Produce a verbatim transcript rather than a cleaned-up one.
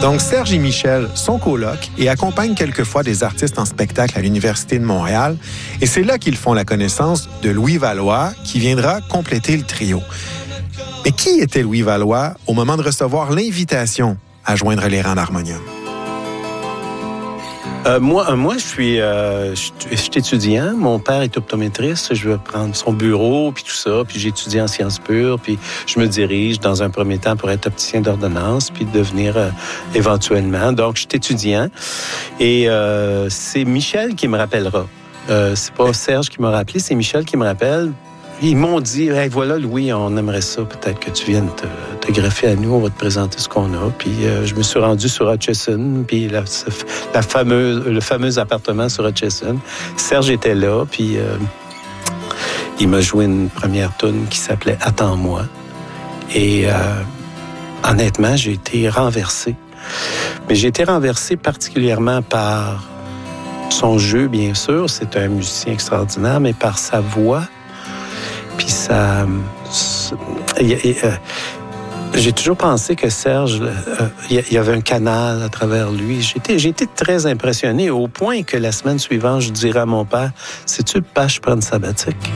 Donc, Serge et Michel sont colocs et accompagnent quelquefois des artistes en spectacle à l'Université de Montréal. Et c'est là qu'ils font la connaissance de Louis Valois, qui viendra compléter le trio. Mais qui était Louis Valois au moment de recevoir l'invitation à joindre les rangs d'Harmonium? Euh, moi, euh, moi, je suis, euh, je, je suis étudiant. Mon père est optométriste. Je vais prendre son bureau, puis tout ça. Puis j'étudie en sciences pures. Puis je me dirige dans un premier temps pour être opticien d'ordonnance, puis devenir euh, éventuellement. Donc, je suis étudiant. Et euh, c'est Michel qui me rappellera. Euh, c'est pas Serge qui m'a rappelé, c'est Michel qui me rappelle. Ils m'ont dit, hey, voilà, Louis, on aimerait ça, peut-être que tu viennes te, te greffer à nous, on va te présenter ce qu'on a. Puis euh, je me suis rendu sur Hutchison, puis la, la fameuse, le fameux appartement sur Hutchison. Serge était là, puis euh, il m'a joué une première tune qui s'appelait « Attends-moi ». Et euh, honnêtement, j'ai été renversé. Mais j'ai été renversé particulièrement par son jeu, bien sûr. C'est un musicien extraordinaire, mais par sa voix. Puis ça... Euh, j'ai toujours pensé que Serge, il euh, y avait un canal à travers lui. J'ai été, j'ai été très impressionné, au point que la semaine suivante, je dirais à mon père, « Sais-tu, pas, je prends une sabbatique ».